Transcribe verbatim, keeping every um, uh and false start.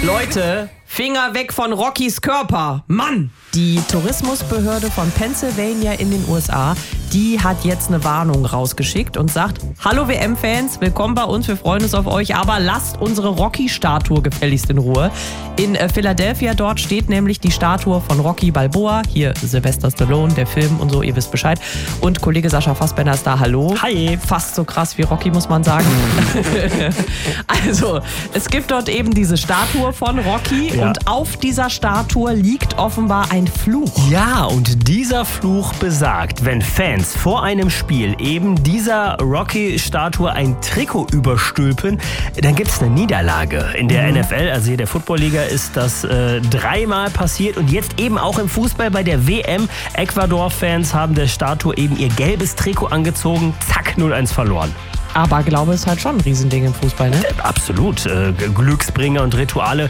Leute, Finger weg von Rockys Körper. Mann! Die Tourismusbehörde von Pennsylvania in den U S A, die hat jetzt eine Warnung rausgeschickt und sagt, hallo W M-Fans, willkommen bei uns, wir freuen uns auf euch, aber lasst unsere Rocky-Statue gefälligst in Ruhe. In äh, Philadelphia, dort steht nämlich die Statue von Rocky Balboa, hier Sylvester Stallone, der Film und so, ihr wisst Bescheid. Und Kollege Sascha Fassbender ist da, hallo. Hi. Fast so krass wie Rocky, muss man sagen. Also, es gibt dort eben diese Statue von Rocky Ja. und auf dieser Statue liegt offenbar ein Fluch. Ja, und dieser Fluch besagt, wenn Fans vor einem Spiel eben dieser Rocky-Statue ein Trikot überstülpen, dann gibt es eine Niederlage. In der Mhm. N F L, also hier der Footballliga, ist das äh, dreimal passiert und jetzt eben auch im Fußball bei der W M. Ecuador-Fans haben der Statue eben ihr gelbes Trikot angezogen, zack, null eins verloren. Aber Glaube ist halt schon ein Riesending im Fußball, ne? Absolut, äh, Glücksbringer und Rituale